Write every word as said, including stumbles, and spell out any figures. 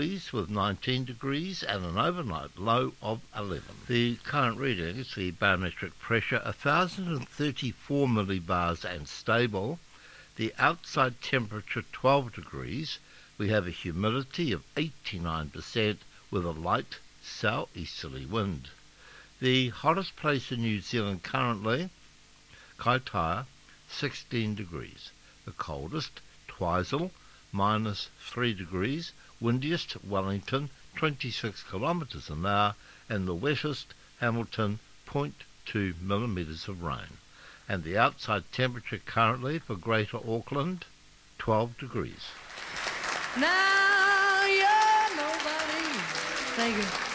with nineteen degrees and an overnight low of eleven. The current reading is the barometric pressure one thousand thirty-four millibars and stable. The outside temperature twelve degrees. We have a humidity of eighty-nine percent with a light southeasterly wind. The hottest place in New Zealand currently, Kaitaia, sixteen degrees. The coldest, Twizel, minus three degrees. Windiest, Wellington, twenty-six kilometres an hour. And the wettest, Hamilton, zero point two millimetres of rain. And the outside temperature currently for Greater Auckland, twelve degrees. Now you're nobody. Thank you.